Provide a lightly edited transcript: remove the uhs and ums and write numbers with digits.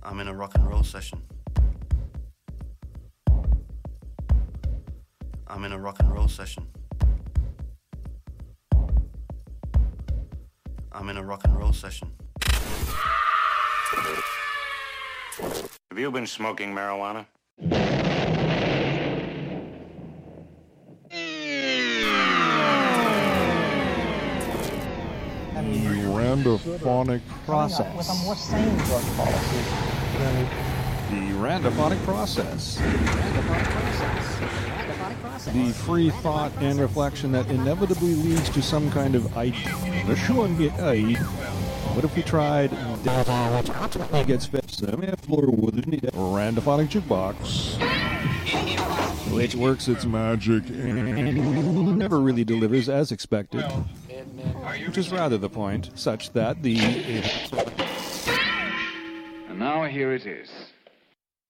I'm in a rock and roll session. I'm in a rock and roll session. I'm in a rock and roll session. Have you been smoking marijuana? The randophonic process. With a more sane drug policy. The randophonic process. The free thought and reflection that inevitably leads to some kind of idea. What if we tried gets fixed? Randophonic jukebox, which works its magic and never really delivers as expected, which is rather the point, such that the... And now here it is,